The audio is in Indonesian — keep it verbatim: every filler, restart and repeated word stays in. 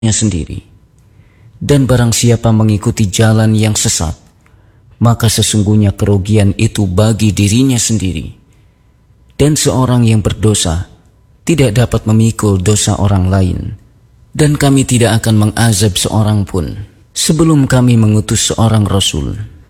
sendiri. Dan barang siapa mengikuti jalan yang sesat, maka sesungguhnya kerugian itu bagi dirinya sendiri. Dan seorang yang berdosa tidak dapat memikul dosa orang lain. Dan kami tidak akan mengazab seorang pun sebelum kami mengutus seorang Rasul